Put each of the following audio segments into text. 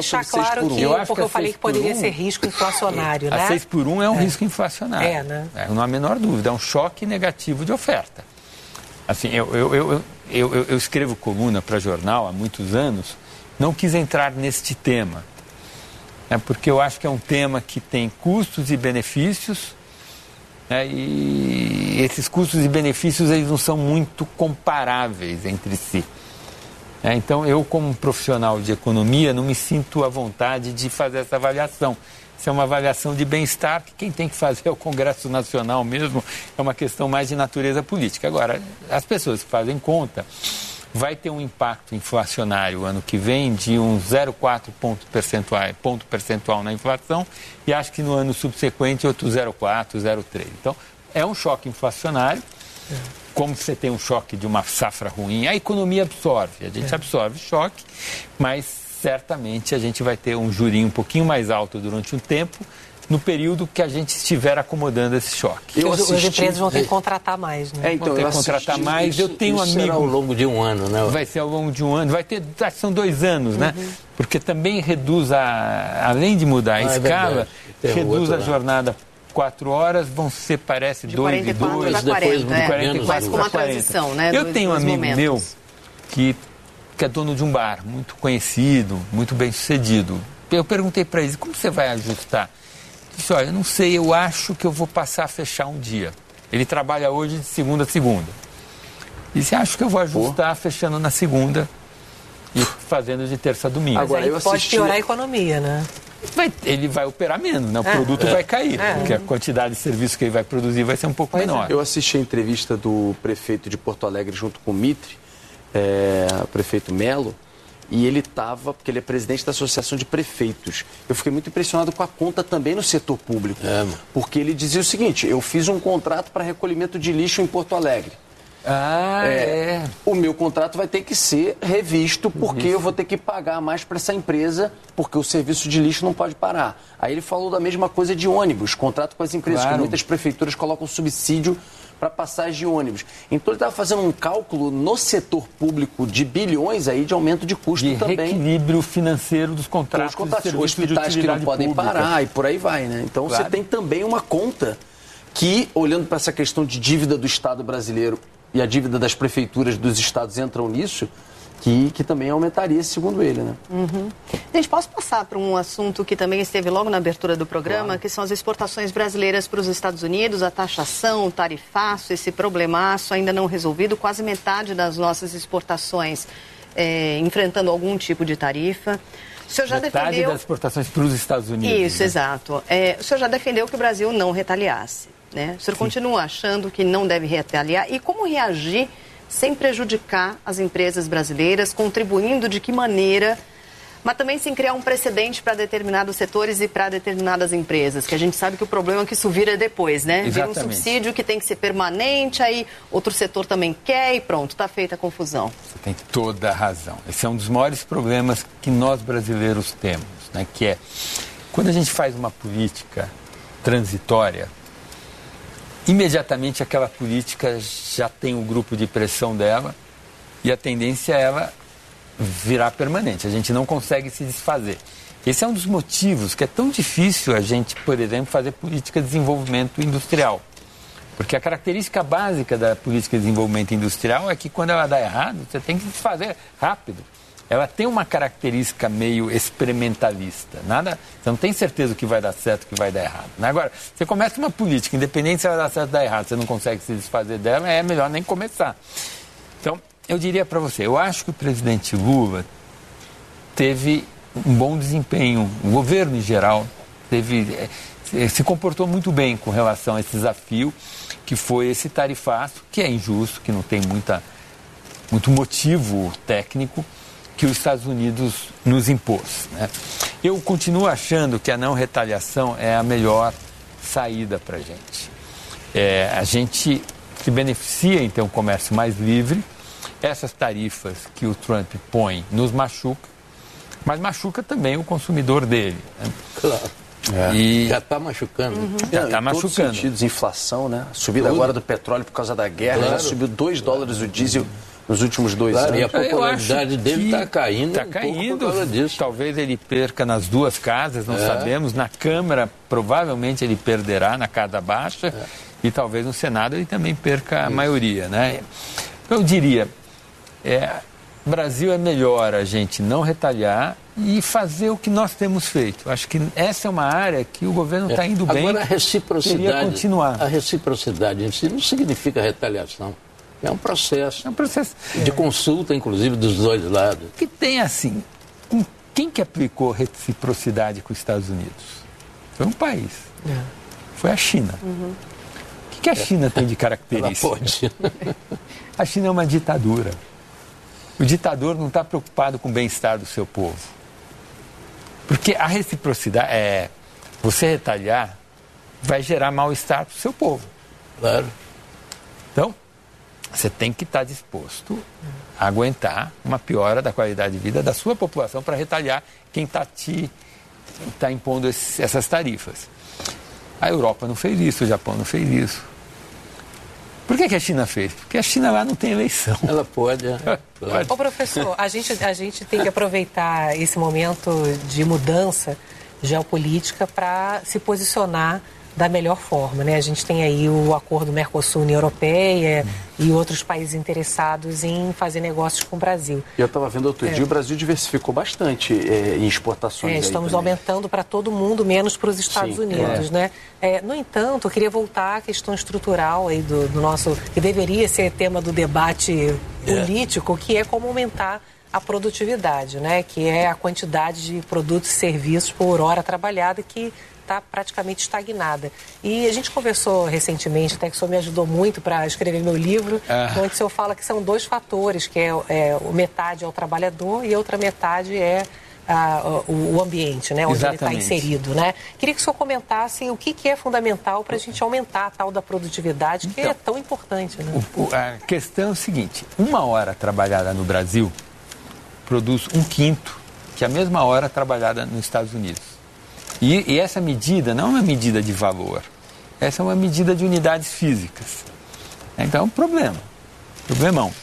deixar claro que eu falei que poderia ser risco inflacionário, né? A 6 por 1 é um risco inflacionário. Né? Não há a menor dúvida, é um choque negativo de oferta. Assim, eu escrevo coluna para jornal há muitos anos, não quis entrar neste tema, porque eu acho que é um tema que tem custos e benefícios, e esses custos e benefícios eles não são muito comparáveis entre si. Então, eu, como profissional de economia, não me sinto à vontade de fazer essa avaliação. Isso é uma avaliação de bem-estar, que quem tem que fazer é o Congresso Nacional mesmo, é uma questão mais de natureza política. Agora, as pessoas que fazem conta, vai ter um impacto inflacionário ano que vem de um 0,4 ponto percentual na inflação, e acho que no ano subsequente outro 0,4, 0,3. Então, é um choque inflacionário. Como você tem um choque de uma safra ruim, a economia absorve, a gente absorve choque, mas certamente a gente vai ter um jurinho um pouquinho mais alto durante um tempo, no período que a gente estiver acomodando esse choque. As empresas vão ter que contratar mais, né? Vão ter que contratar mais. Eu tenho um amigo... Será ao longo de um ano, né? Vai ser ao longo de um ano, vai ter, acho que são 2 anos, né? Porque também reduz, além de mudar a escala, reduz a jornada 4 horas, vão ser, parece, 2 e 2, depois de 44 mas com uma para 40. transição, né? Eu tenho um amigo meu que é dono de um bar, muito conhecido, muito bem sucedido. Eu perguntei para ele, como você vai ajustar? Ele disse, olha, eu não sei, eu acho que eu vou passar a fechar um dia. Ele trabalha hoje de segunda a segunda. Ele disse, acho que eu vou ajustar fechando na segunda e fazendo de terça a domingo. Agora, pode piorar a economia, né? Ele vai operar menos, né? O produto vai cair, porque a quantidade de serviço que ele vai produzir vai ser um pouco menor. Eu assisti a entrevista do prefeito de Porto Alegre junto com o Mitre, o prefeito Melo, e ele estava, porque ele é presidente da Associação de Prefeitos. Eu fiquei muito impressionado com a conta também no setor público, porque ele dizia o seguinte, eu fiz um contrato para recolhimento de lixo em Porto Alegre. O meu contrato vai ter que ser revisto porque eu vou ter que pagar mais para essa empresa porque o serviço de lixo não pode parar. Aí ele falou da mesma coisa de ônibus, contrato com as empresas, que muitas prefeituras colocam subsídio para passagem de ônibus. Então ele estava fazendo um cálculo no setor público de bilhões aí de aumento de custo de também. Reequilíbrio financeiro dos contratos. Hospitais que não podem parar e por aí vai, né? Então você tem também uma conta que, olhando para essa questão de dívida do Estado brasileiro e a dívida das prefeituras dos estados entram nisso, que também aumentaria, segundo ele, né? Gente, posso passar para um assunto que também esteve logo na abertura do programa, que são as exportações brasileiras para os Estados Unidos, a taxação, o tarifaço, esse problemaço ainda não resolvido, quase metade das nossas exportações enfrentando algum tipo de tarifa. O senhor já metade das exportações para os Estados Unidos. Isso, né? Exato. O senhor já defendeu que o Brasil não retaliasse, né? O senhor continua achando que não deve retaliar? E como reagir sem prejudicar as empresas brasileiras, contribuindo de que maneira, mas também sem criar um precedente para determinados setores e para determinadas empresas, que a gente sabe que o problema é que isso vira depois, né? Vira um subsídio que tem que ser permanente, aí outro setor também quer e pronto, está feita a confusão. Você tem toda a razão. Esse é um dos maiores problemas que nós brasileiros temos, né? Que é, quando a gente faz uma política transitória, imediatamente aquela política já tem um grupo de pressão dela e a tendência é ela virar permanente. A gente não consegue se desfazer. Esse é um dos motivos que é tão difícil a gente, por exemplo, fazer política de desenvolvimento industrial. Porque a característica básica da política de desenvolvimento industrial é que quando ela dá errado, você tem que desfazer rápido. Ela tem uma característica meio experimentalista. Você não tem certeza que vai dar certo, que vai dar errado. Agora, você começa uma política, independente se ela dá certo ou dá errado, você não consegue se desfazer dela, é melhor nem começar. Então, eu diria para você, eu acho que o presidente Lula teve um bom desempenho, o governo em geral se comportou muito bem com relação a esse desafio, que foi esse tarifaço, que é injusto, que não tem muito motivo técnico, que os Estados Unidos nos impôs, né? Eu continuo achando que a não retaliação é a melhor saída para a gente. A gente se beneficia em ter um comércio mais livre. Essas tarifas que o Trump põe nos machuca, mas machuca também o consumidor dele, né? Claro. Já está machucando. Já está machucando. Em todos os sentidos, inflação, né? A subida agora do petróleo por causa da guerra, já subiu $2 o diesel nos últimos 2 anos. E a popularidade dele está caindo. Está caindo. Por causa disso. Talvez ele perca nas 2 casas, não sabemos. Na Câmara, provavelmente ele perderá na casa baixa. E talvez no Senado ele também perca a maioria, né? Eu diria, Brasil é melhor a gente não retalhar e fazer o que nós temos feito. Acho que essa é uma área que o governo está indo bem. Agora, a reciprocidade, continuar. A reciprocidade em si não significa retaliação. É um processo. É um processo de consulta, inclusive, dos 2 lados. Que tem assim, quem que aplicou reciprocidade com os Estados Unidos? Foi um país. Foi a China. O que a China tem de característica? Ela pode. A China é uma ditadura. O ditador não está preocupado com o bem-estar do seu povo. Porque a reciprocidade você retaliar vai gerar mal-estar para o seu povo. Claro. Então, você tem que estar disposto a aguentar uma piora da qualidade de vida da sua população para retaliar quem está impondo essas tarifas. A Europa não fez isso, o Japão não fez isso. Por que a China fez? Porque a China lá não tem eleição. Ela pode. Ô, professor, a gente tem que aproveitar esse momento de mudança geopolítica para se posicionar da melhor forma, né? A gente tem aí o acordo Mercosul-União Europeia e outros países interessados em fazer negócios com o Brasil. Eu estava vendo outro dia, o Brasil diversificou bastante em exportações. Estamos aumentando para todo mundo, menos para os Estados Unidos, né? No entanto, eu queria voltar à questão estrutural aí do nosso, que deveria ser tema do debate político, que é como aumentar a produtividade, né? Que é a quantidade de produtos e serviços por hora trabalhada que está praticamente estagnada. E a gente conversou recentemente, até que o senhor me ajudou muito para escrever meu livro, onde o senhor fala que são 2 fatores, que metade é o trabalhador e a outra metade é o ambiente, né, onde Exatamente. Ele está inserido, né? Queria que o senhor comentasse o que é fundamental para a gente aumentar a tal da produtividade, que é tão importante, né? A questão é o seguinte, 1 hora trabalhada no Brasil produz 1/5 que a mesma hora trabalhada nos Estados Unidos. E essa medida não é uma medida de valor, essa é uma medida de unidades físicas. Então é um problemão.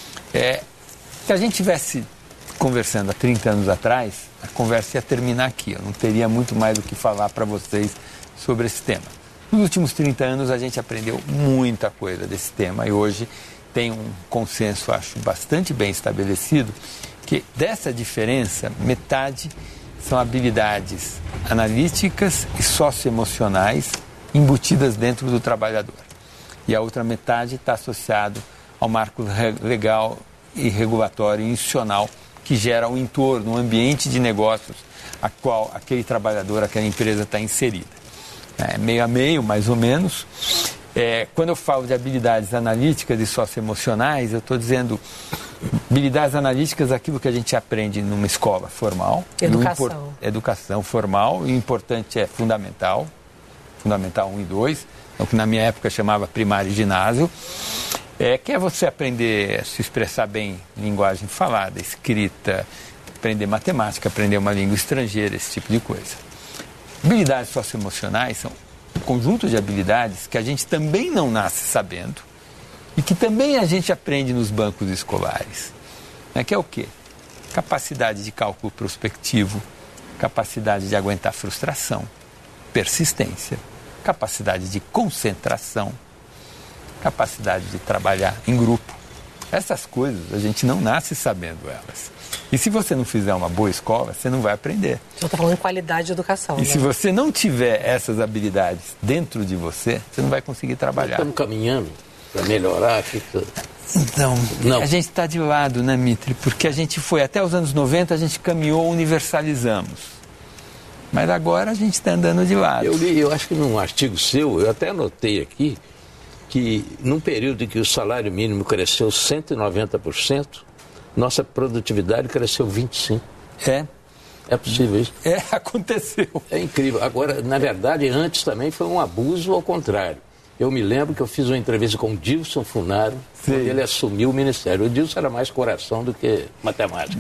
Se a gente tivesse conversando há 30 anos atrás, a conversa ia terminar aqui. Eu não teria muito mais o que falar para vocês sobre esse tema. Nos últimos 30 anos a gente aprendeu muita coisa desse tema e hoje tem um consenso, acho, bastante bem estabelecido, que dessa diferença, metade são habilidades analíticas e socioemocionais embutidas dentro do trabalhador. E a outra metade está associado ao marco legal e regulatório e institucional que gera um entorno, um ambiente de negócios a qual aquele trabalhador, aquela empresa está inserida. Meio a meio, mais ou menos. Quando eu falo de habilidades analíticas e socioemocionais, eu estou dizendo habilidades analíticas, aquilo que a gente aprende numa escola formal. Educação. Educação formal, e o importante é fundamental 1 e 2, o que na minha época chamava primário e ginásio, que é você aprender a se expressar bem em linguagem falada, escrita, aprender matemática, aprender uma língua estrangeira, esse tipo de coisa. Habilidades socioemocionais são um conjunto de habilidades que a gente também não nasce sabendo e que também a gente aprende nos bancos escolares. Que é o quê? Capacidade de cálculo prospectivo, capacidade de aguentar frustração, persistência, capacidade de concentração, capacidade de trabalhar em grupo. Essas coisas a gente não nasce sabendo elas. E se você não fizer uma boa escola, você não vai aprender. Você está falando em qualidade de educação. E se você não tiver essas habilidades dentro de você, você não vai conseguir trabalhar. Estamos caminhando para melhorar. Então, a gente está de lado, né, Mitri? Porque a gente foi, até os anos 90, a gente caminhou, universalizamos. Mas agora a gente está andando de lado. Eu acho que num artigo seu, eu até anotei aqui, que num período em que o salário mínimo cresceu 190%, nossa produtividade cresceu 25%. É possível isso? Aconteceu. É incrível. Agora, na verdade, antes também foi um abuso ao contrário. Eu me lembro que eu fiz uma entrevista com o Dilson Funaro, quando ele assumiu o ministério. O Dilson era mais coração do que matemática.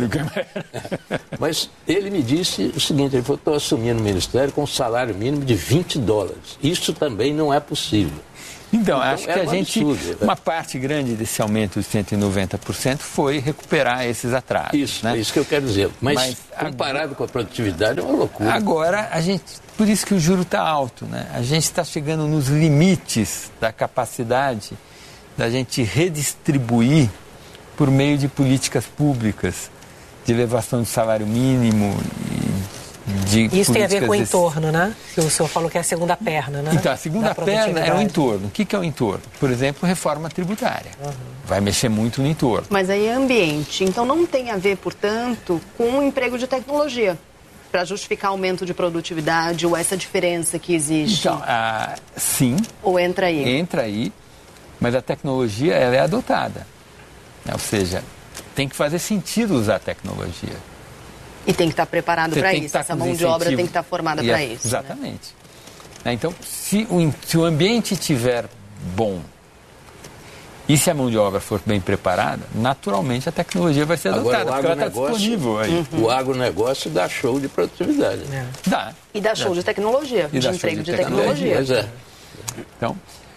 Mas ele me disse o seguinte, ele falou, estou assumindo o ministério com um salário mínimo de $20. Isso também não é possível. Então, acho que absurdo, uma parte grande desse aumento de 190% foi recuperar esses atrasos. Isso, né? É isso que eu quero dizer. Mas comparado com a produtividade, é uma loucura. Agora, por isso que o juro está alto, né? A gente está chegando nos limites da capacidade da gente redistribuir por meio de políticas públicas, de elevação do salário mínimo Isso tem a ver com o entorno, né? Que o senhor falou que é a segunda perna, né? Então, a segunda perna é o entorno. O que é o entorno? Por exemplo, reforma tributária. Vai mexer muito no entorno. Mas aí é ambiente. Então não tem a ver, portanto, com o emprego de tecnologia para justificar aumento de produtividade ou essa diferença que existe? Então, sim. Ou entra aí? Entra aí, mas a tecnologia ela é adotada. Ou seja, tem que fazer sentido usar a tecnologia. E tem que estar preparado para isso. Essa mão de obra tem que estar formada para isso. Exatamente. Né? Então, se o ambiente estiver bom e se a mão de obra for bem preparada, naturalmente a tecnologia vai ser adotada, porque ela está disponível aí. O agronegócio dá show de produtividade. Dá. E dá show de tecnologia, de emprego de tecnologia. Pois é. Então,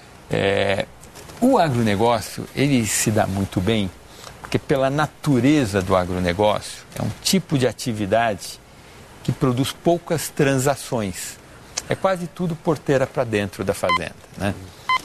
o agronegócio, ele se dá muito bem, porque pela natureza do agronegócio, é um tipo de atividade que produz poucas transações. É quase tudo porteira para dentro da fazenda, né?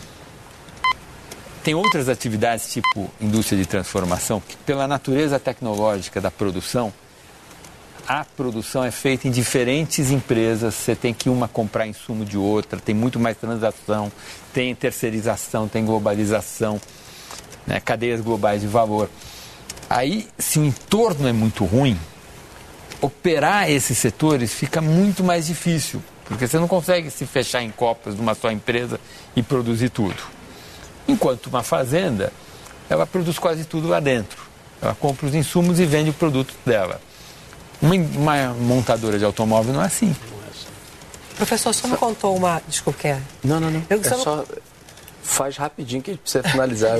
Tem outras atividades, tipo indústria de transformação, que pela natureza tecnológica da produção, a produção é feita em diferentes empresas, você tem que uma comprar insumo de outra, tem muito mais transação, tem terceirização, tem globalização, né, cadeias globais de valor. Aí, se o entorno é muito ruim, operar esses setores fica muito mais difícil, porque você não consegue se fechar em copas de uma só empresa e produzir tudo. Enquanto uma fazenda, ela produz quase tudo lá dentro. Ela compra os insumos e vende o produto dela. Uma montadora de automóvel não é assim. Professor, só me contou uma... Desculpa, quer? Não. Só faz rapidinho que precisa finalizar.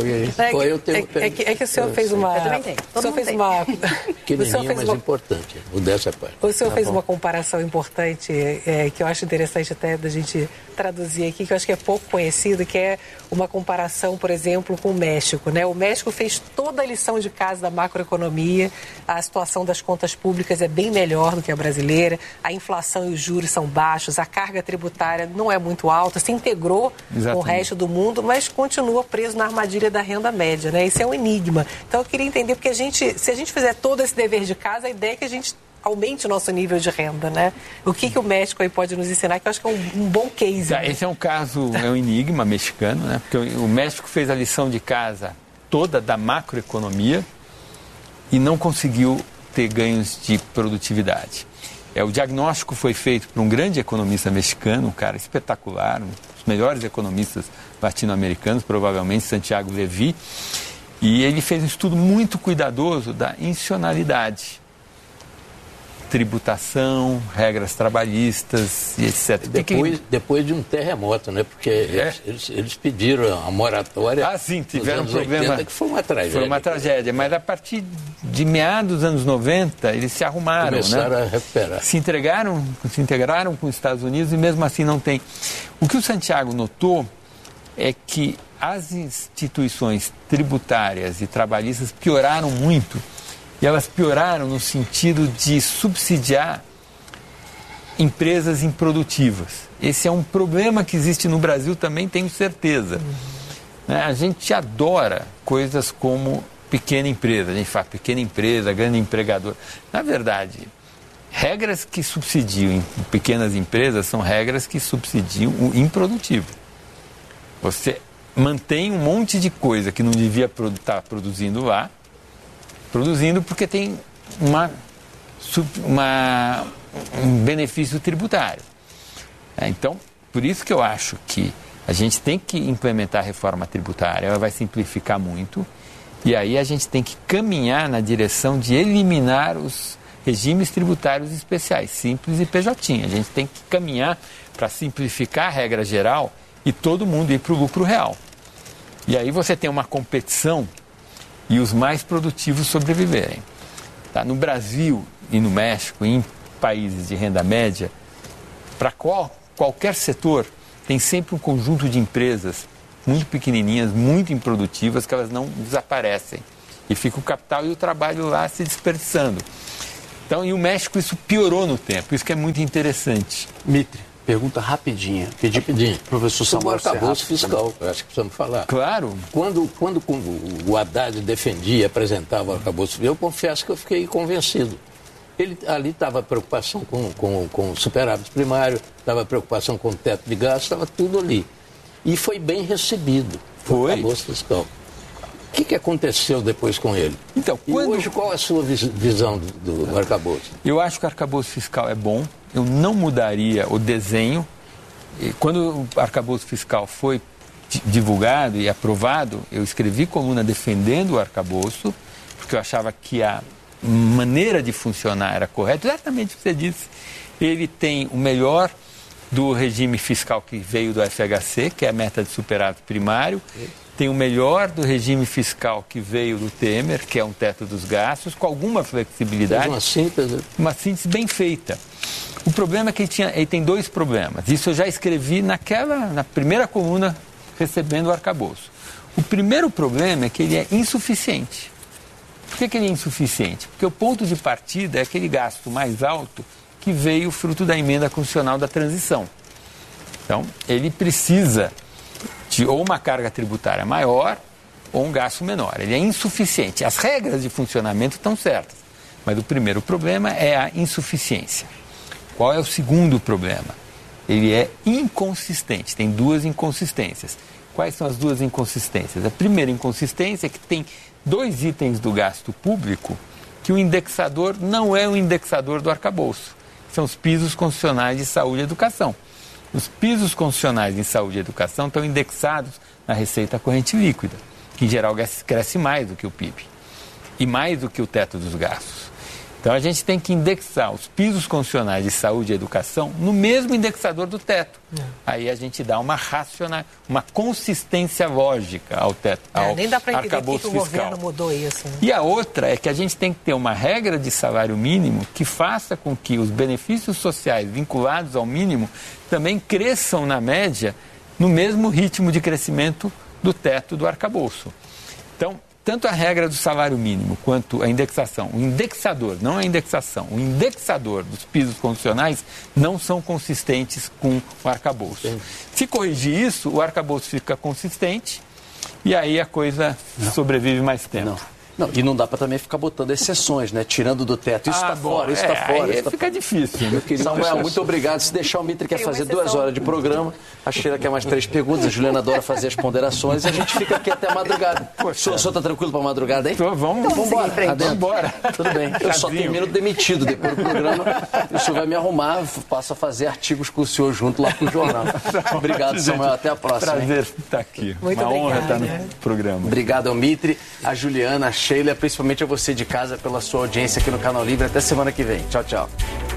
É que o senhor fez uma... Eu também tenho. O senhor fez uma... Pequenininho, mas importante. Modéstia à parte. O senhor fez uma comparação importante, que eu acho interessante até da gente traduzir aqui, que eu acho que é pouco conhecido, que é uma comparação, por exemplo, com o México, né? O México fez toda a lição de casa da macroeconomia, a situação das contas públicas é bem melhor do que a brasileira, a inflação e os juros são baixos, a carga tributária não é muito alta, se integrou com o resto do mundo, mas continua preso na armadilha da renda média, né? Isso é um enigma. Então eu queria entender, porque se a gente fizer todo esse dever de casa, a ideia é que a gente aumente o nosso nível de renda, né? O que o México aí pode nos ensinar, que eu acho que é um bom case. Né? Esse é um caso, é um enigma mexicano, né? Porque o México fez a lição de casa toda da macroeconomia e não conseguiu ter ganhos de produtividade. O diagnóstico foi feito por um grande economista mexicano, um cara espetacular, um dos melhores economistas latino-americanos, provavelmente, Santiago Levy, e ele fez um estudo muito cuidadoso da institucionalidade. Tributação, regras trabalhistas e etc. Depois de um terremoto, né? Porque eles pediram a moratória. Sim, tiveram um problema. 80, que foi uma tragédia. Foi uma tragédia, mas a partir de meados dos anos 90, eles se arrumaram. Começaram a recuperar. Se integraram com os Estados Unidos e mesmo assim não tem. O que o Santiago notou é que as instituições tributárias e trabalhistas pioraram muito. E elas pioraram no sentido de subsidiar empresas improdutivas. Esse é um problema que existe no Brasil também, tenho certeza. Né? A gente adora coisas como pequena empresa. A gente fala pequena empresa, grande empregador. Na verdade, regras que subsidiam pequenas empresas são regras que subsidiam o improdutivo. Você mantém um monte de coisa que não devia estar produzindo lá, produzindo porque tem um benefício tributário. Então, por isso que eu acho que a gente tem que implementar a reforma tributária, ela vai simplificar muito, e aí a gente tem que caminhar na direção de eliminar os regimes tributários especiais, simples e PJ. A gente tem que caminhar para simplificar a regra geral e todo mundo ir para o lucro real. E aí você tem uma competição e os mais produtivos sobreviverem. Tá? No Brasil e no México, em países de renda média, para qualquer setor, tem sempre um conjunto de empresas muito pequenininhas, muito improdutivas, que elas não desaparecem. E fica o capital e o trabalho lá se desperdiçando. Então, e o México isso piorou no tempo, isso que é muito interessante. Mitre, pergunta rapidinha. Pedi para o professor Samuel o arcabouço fiscal, eu acho que precisamos falar. Claro. Quando o Haddad defendia, apresentava o arcabouço fiscal, eu confesso que eu fiquei convencido. Ele ali estava preocupação com o superávit primário, estava preocupação com o teto de gastos, estava tudo ali. E foi bem recebido o arcabouço fiscal. O que aconteceu depois com ele? Então, e hoje, qual é a sua visão do arcabouço? Eu acho que o arcabouço fiscal é bom, eu não mudaria o desenho. Quando o arcabouço fiscal foi divulgado e aprovado, eu escrevi coluna defendendo o arcabouço, porque eu achava que a maneira de funcionar era correta, exatamente o que você disse. Ele tem o melhor do regime fiscal que veio do FHC, que é a meta de superávit primário, tem o melhor do regime fiscal que veio do Temer, que é um teto dos gastos, com alguma flexibilidade. Uma síntese bem feita. O problema é que ele tem dois problemas. Isso eu já escrevi na primeira coluna recebendo o arcabouço. O primeiro problema é que ele é insuficiente. Por que ele é insuficiente? Porque o ponto de partida é aquele gasto mais alto que veio fruto da emenda constitucional da transição. Então, ele precisa de ou uma carga tributária maior ou um gasto menor. Ele é insuficiente. As regras de funcionamento estão certas, mas o primeiro problema é a insuficiência. Qual é o segundo problema? Ele é inconsistente, tem duas inconsistências. Quais são as duas inconsistências? A primeira inconsistência é que tem 2 itens do gasto público que o indexador não é o indexador do arcabouço. São os pisos constitucionais de saúde e educação. Os pisos constitucionais em saúde e educação estão indexados na receita corrente líquida, que em geral cresce mais do que o PIB e mais do que o teto dos gastos. Então a gente tem que indexar os pisos constitucionais de saúde e educação no mesmo indexador do teto. Aí a gente dá uma consistência lógica ao teto, ao nem dá para entender arcabouço que o fiscal. governo mudou isso. Né? E a outra é que a gente tem que ter uma regra de salário mínimo que faça com que os benefícios sociais vinculados ao mínimo também cresçam na média no mesmo ritmo de crescimento do teto do arcabouço. Então, tanto a regra do salário mínimo quanto a indexação, o indexador, não a indexação, o indexador dos pisos constitucionais não são consistentes com o arcabouço. Sim. Se corrigir isso, o arcabouço fica consistente e aí a coisa sobrevive mais tempo. Não, e não dá para também ficar botando exceções, né? Tirando do teto. Isso está fora, isso está fora. Aí fica difícil. Meu querido Samuel, muito obrigado. Se deixar, o Mitre quer fazer 2 horas de programa. A Sheila quer mais 3 perguntas. A Juliana adora fazer as ponderações. E a gente fica aqui até a madrugada. O senhor está tranquilo para a madrugada aí? Vamos embora. Vamos embora. Tudo bem. Eu só termino demitido depois do programa. O senhor vai me arrumar. Passo a fazer artigos com o senhor junto lá pro jornal. Obrigado, Samuel. Até a próxima. Prazer estar aqui. Muito uma honra obrigada, estar no programa. Obrigado ao Mitre, a Juliana, a Sheila, principalmente a você de casa pela sua audiência aqui no Canal Livre. Até semana que vem. Tchau, tchau.